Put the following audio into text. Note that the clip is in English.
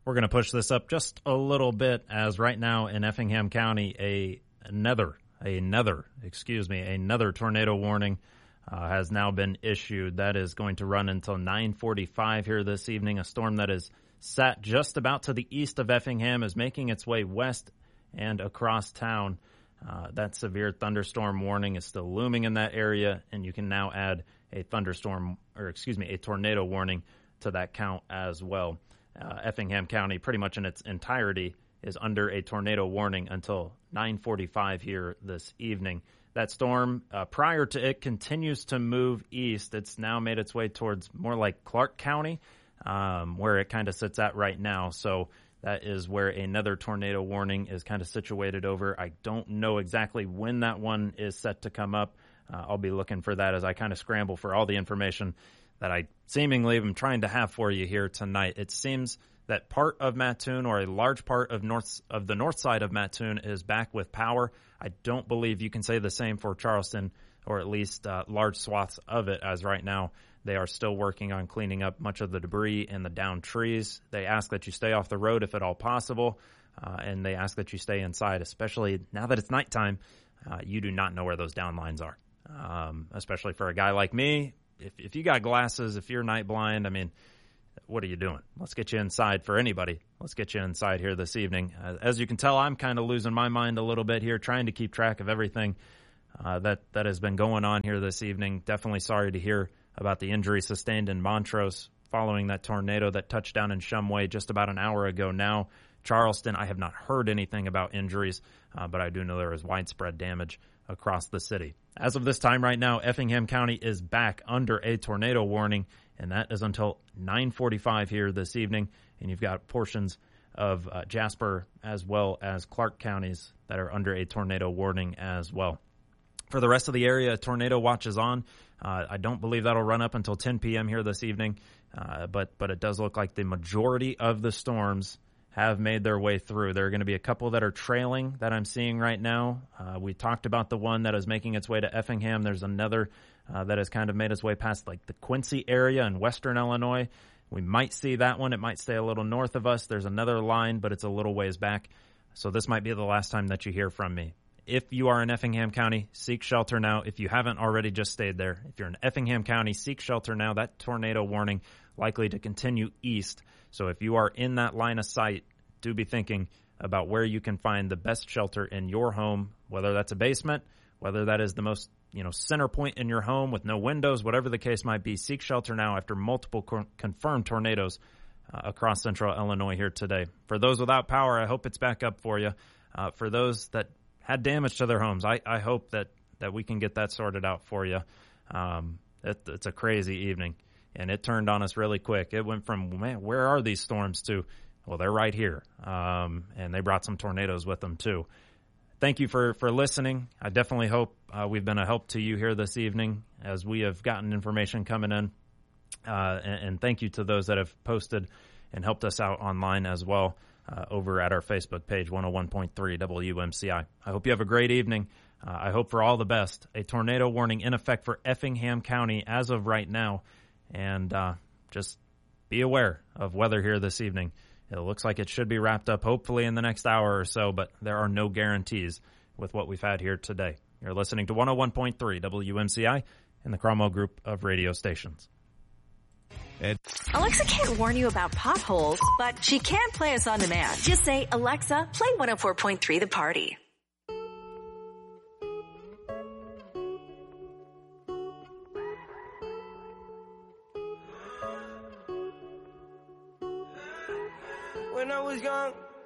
We're going to push this up just a little bit, as right now in Effingham County, another tornado warning has now been issued. That is going to run until 9:45 here this evening. A storm that is sat just about to the east of Effingham is making its way west and across town. That severe thunderstorm warning is still looming in that area, and you can now add a tornado warning to that count as well. Effingham County, pretty much in its entirety, is under a tornado warning until 9:45 here this evening. That storm, prior to it, continues to move east. It's now made its way towards more like Clark County, where it kind of sits at right now. So that is where another tornado warning is kind of situated over. I don't know exactly when that one is set to come up. I'll be looking for that as I kind of scramble for all the information that I seemingly am trying to have for you here tonight. It seems that part of Mattoon, or a large part of the north side of Mattoon, is back with power. I don't believe you can say the same for Charleston, or at least large swaths of it, as right now they are still working on cleaning up much of the debris and the downed trees. They ask that you stay off the road if at all possible, and they ask that you stay inside, especially now that it's nighttime. You do not know where those down lines are, especially for a guy like me. If you got glasses, if you're night blind, I mean, what are you doing? Let's get you inside. For anybody, let's get you inside here this evening. As you can tell, I'm kind of losing my mind a little bit here, trying to keep track of everything that has been going on here this evening. Definitely sorry to hear about the injury sustained in Montrose following that tornado that touched down in Shumway just about an hour ago now. Charleston, I have not heard anything about injuries, but I do know there is widespread damage across the city. As of this time right now, Effingham County is back under a tornado warning, and that is until 9:45 here this evening. And you've got portions of Jasper as well as Clark counties that are under a tornado warning as well. For the rest of the area, a tornado watch is on. I don't believe that'll run up until 10 p.m. here this evening, but it does look like the majority of the storms have made their way through. There are going to be a couple that are trailing that I'm seeing right now. We talked about the one that is making its way to Effingham. There's another that has kind of made its way past like the Quincy area in western Illinois. We might see that one. It might stay a little north of us. There's another line, but it's a little ways back. So this might be the last time that you hear from me. If you are in Effingham County, seek shelter now. If you haven't already, just stayed there. If you're in Effingham County, seek shelter now. That tornado warning likely to continue east. So if you are in that line of sight, do be thinking about where you can find the best shelter in your home, whether that's a basement, whether that is the most center point in your home with no windows, whatever the case might be. Seek shelter now after multiple confirmed tornadoes across central Illinois here today. For those without power, I hope it's back up for you. For those that had damage to their homes, I hope that we can get that sorted out for you. It's a crazy evening, and it turned on us really quick. It went from, man, where are these storms to, well, they're right here, and they brought some tornadoes with them too. Thank you for listening. I definitely hope we've been a help to you here this evening as we have gotten information coming in, and thank you to those that have posted and helped us out online as well over at our Facebook page, 101.3 WMCI. I hope you have a great evening. I hope for all the best. A tornado warning in effect for Effingham County as of right now, and just be aware of weather here this evening. It looks like it should be wrapped up hopefully in the next hour or so, but there are no guarantees with what we've had here today. You're listening to 101.3 WMCI and the Cromwell Group of radio stations. Alexa can't warn you about potholes, but she can play us on demand. Just say, Alexa, play 104.3 The Party. When I was young,